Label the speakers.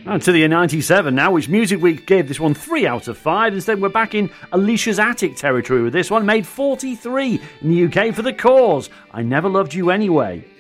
Speaker 1: And to the year 97 now, which Music Week gave this one 3 out of 5. Instead, we're back in Alicia's Attic territory with this one, made 43 in the UK for The Cause. I Never Loved You Anyway.